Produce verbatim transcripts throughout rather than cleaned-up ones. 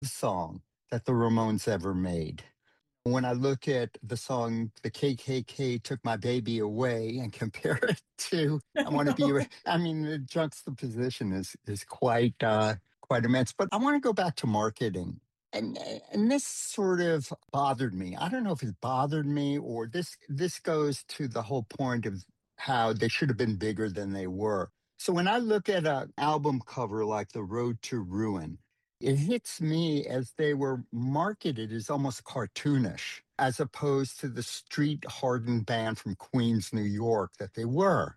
song that the Ramones ever made. When I look at the song "The K K K Took My Baby Away" and compare it to "I Want to Be Your," I mean, the juxtaposition is is quite uh, quite immense. But I want to go back to marketing. And and this sort of bothered me. I don't know if it bothered me or this this goes to the whole point of how they should have been bigger than they were. So when I look at an album cover like The Road to Ruin, it hits me as they were marketed as almost cartoonish, as opposed to the street hardened band from Queens, New York that they were.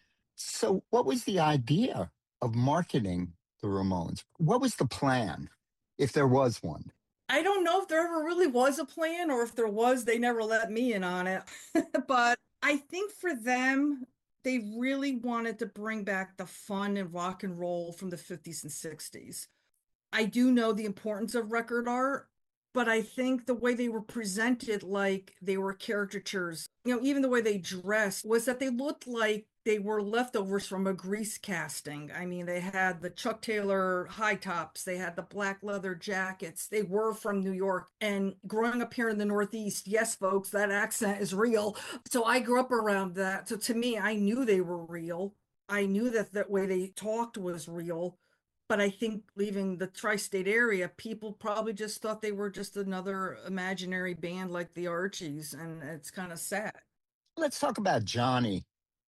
So, what was the idea of marketing the Ramones? What was the plan, if there was one? I don't know if there ever really was a plan, or if there was, they never let me in on it. But I think for them, they really wanted to bring back the fun and rock and roll from the fifties and sixties. I do know the importance of record art, but I think the way they were presented, like they were caricatures, you know, even the way they dressed, was that they looked like they were leftovers from a grease casting. I mean, they had the Chuck Taylor high tops, they had the black leather jackets. They were from New York. And growing up here in the Northeast, yes, folks, that accent is real. So I grew up around that. So to me, I knew they were real. I knew that the way they talked was real. But I think leaving the tri-state area, people probably just thought they were just another imaginary band like the Archies, and it's kind of sad. Let's talk about Johnny.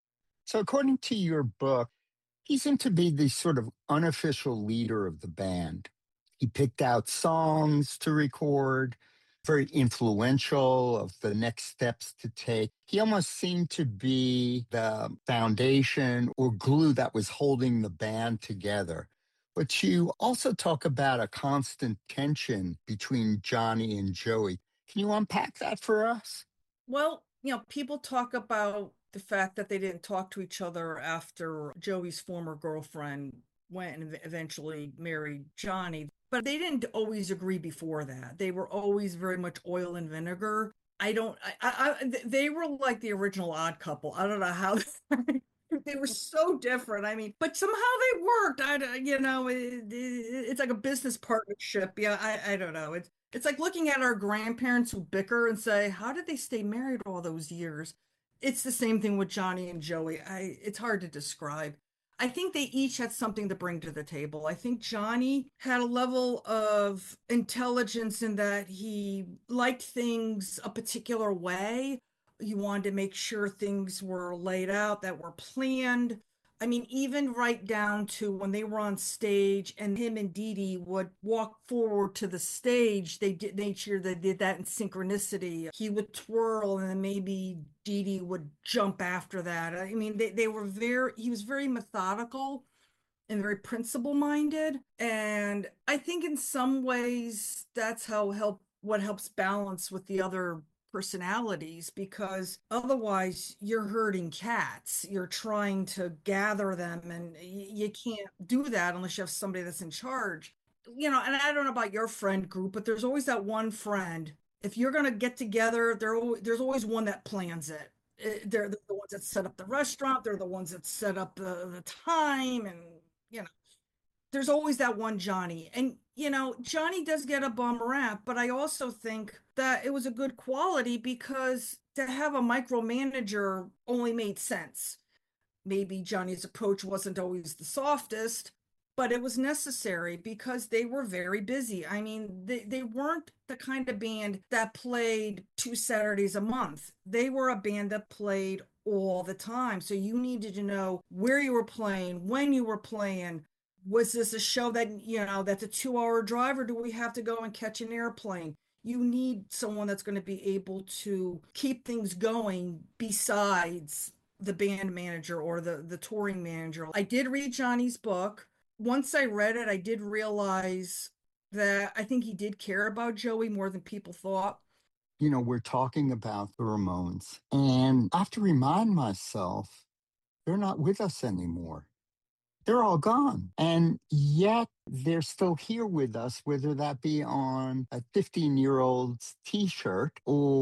So, according to your book, he seemed to be the sort of unofficial leader of the band. He picked out songs to record, very influential of the next steps to take. He almost seemed to be the foundation or glue that was holding the band together. But you also talk about a constant tension between Johnny and Joey. Can you unpack that for us? Well, you know, people talk about the fact that they didn't talk to each other after Joey's former girlfriend went and eventually married Johnny, but they didn't always agree before that. They were always very much oil and vinegar. I don't, I, I, I- they were like the original odd couple. I don't know how they were so different. I mean, but somehow they worked. I, you know, it, it, it's like a business partnership. Yeah, I, I don't know. It's it's like looking at our grandparents who bicker and say, "How did they stay married all those years?" It's the same thing with Johnny and Joey. I It's hard to describe. I think they each had something to bring to the table. I think Johnny had a level of intelligence in that he liked things a particular way. He wanted to make sure things were laid out, that were planned. I mean, even right down to when they were on stage and him and Dee Dee would walk forward to the stage, they did make sure they did that in synchronicity. He would twirl and then maybe Dee Dee would jump after that. I mean, they, they were very, he was very methodical and very principle minded. And I think in some ways that's how help what helps balance with the other personalities, because otherwise you're herding cats. You're trying to gather them, and you can't do that unless you have somebody that's in charge. You know, and I don't know about your friend group, but there's always that one friend. If you're going to get together, there, there's always one that plans it. Eh, They're the ones that set up the restaurant. They're the ones that set up the, the time, and you know, there's always that one Johnny. And, you know, Johnny does get a bum rap, but I also think that it was a good quality because to have a micromanager only made sense. Maybe Johnny's approach wasn't always the softest, but it was necessary because they were very busy. I mean, they, they weren't the kind of band that played two Saturdays a month. They were a band that played all the time. So you needed to know where you were playing, when you were playing. Was this a show that, you know, that's a two hour drive, or do we have to go and catch an airplane? You need someone that's going to be able to keep things going besides the band manager or the the touring manager. I did read Johnny's book. Once I read it, I did realize that I think he did care about Joey more than people thought. You know, we're talking about the Ramones, and I have to remind myself they're not with us anymore. They're all gone. And yet they're still here with us, whether that be on a fifteen year old's t shirt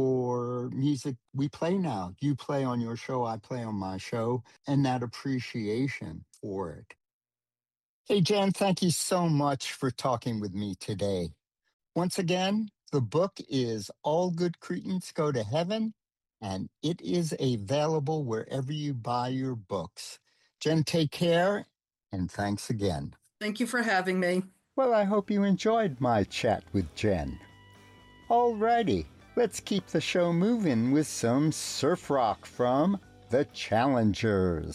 or music we play now. You play on your show, I play on my show, and that appreciation for it. Hey, Jen, thank you so much for talking with me today. Once again, the book is All Good Cretans Go to Heaven, and it is available wherever you buy your books. Jen, take care, and thanks again. Thank you for having me. Well, I hope you enjoyed my chat with Jen. Alrighty, let's keep the show moving with some surf rock from The Challengers.